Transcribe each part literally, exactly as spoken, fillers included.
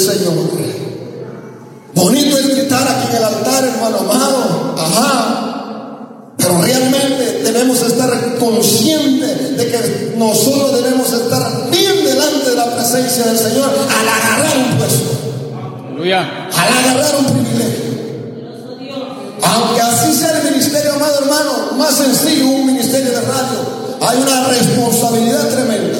Señor. Bonito es gritar aquí en el altar, hermano amado, ajá, pero realmente debemos estar conscientes de que nosotros debemos estar bien delante de la presencia del Señor al agarrar un puesto, Aleluya. al agarrar un privilegio. Aunque así sea el ministerio, amado hermano, más sencillo, un ministerio de radio, hay una responsabilidad tremenda.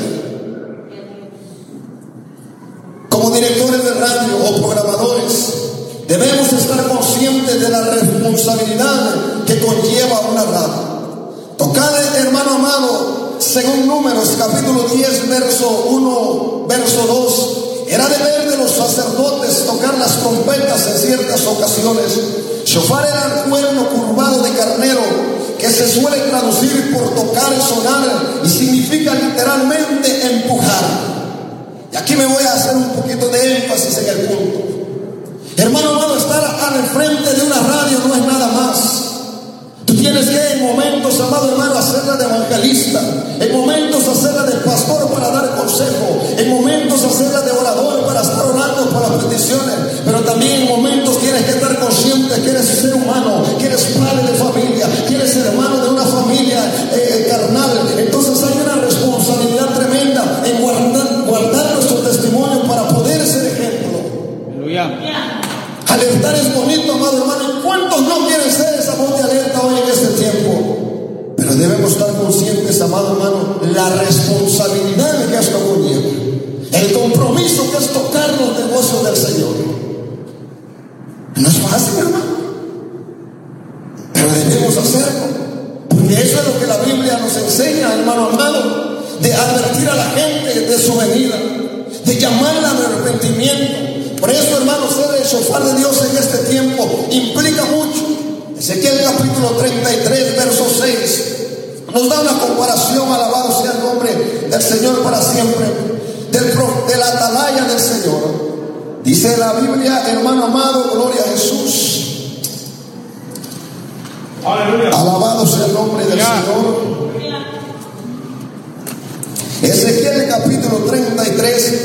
Como directores de radio o programadores, debemos estar conscientes de la responsabilidad que conlleva una radio. Tocad, hermano amado, según Números, capítulo diez, verso uno, verso dos, era deber de los sacerdotes tocar las trompetas en ciertas ocasiones. Shofar era el cuerno curvado de carnero, que se suele traducir por tocar, sonar, y significa literalmente empujar. Y aquí me voy a hacer un poquito de énfasis en el punto. Hermano amado, estar al frente de una radio no es nada más. Tú tienes que en momentos, amado hermano, hacerla de evangelista, en momentos hacerla de pastor para dar consejo, en momentos hacerla de orador para estar orando por las peticiones, pero también en momentos tienes que estar consciente que eres ser humano, que eres padre de familia, que eres hermano de una familia eh, carnal. Entonces hay una responsabilidad tremenda en guardar, guardar nuestro testimonio para poder ser ejemplo. Aleluya. Alertar es bonito, amado hermano. ¿Y cuántos no quieren ser esa voz de alerta hoy en este tiempo? Pero debemos estar conscientes, amado hermano, la responsabilidad que esto conlleva, el compromiso que es tocar los negocios del Señor. No es fácil, hermano, pero debemos hacerlo, porque eso es lo que la Biblia nos enseña, hermano amado, de advertir a la gente de su venida, de llamarla al arrepentimiento. Por eso, hermanos, ser el shofar de Dios en este tiempo implica mucho. Ezequiel capítulo treinta y tres, verso seis, nos da una comparación, alabado sea el nombre del Señor para siempre, del, de la atalaya del Señor. Dice la Biblia, hermano amado, gloria a Jesús. Aleluya. Alabado sea el nombre del Señor. Ezequiel capítulo treinta y tres,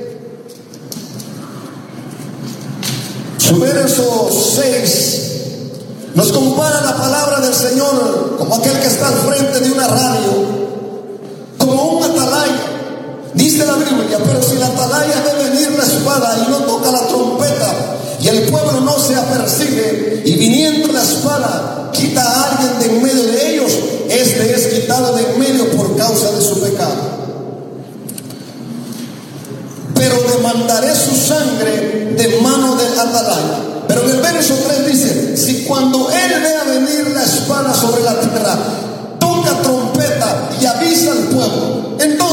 su verso seis, nos compara la palabra del Señor como aquel que está al frente de una radio, como un atalaya. Dice la Biblia, pero si la atalaya ve venir la espada y no toca la trompeta, y el pueblo no se apercibe, y viniendo la espada quita a alguien de en medio de ellos, este es quitado de en medio por causa de su pecado. Pero demandaré su sangre de mano del atalaya. Pero en el verso tres dice, si cuando él vea venir la espada sobre la tierra, toca trompeta y avisa al pueblo, entonces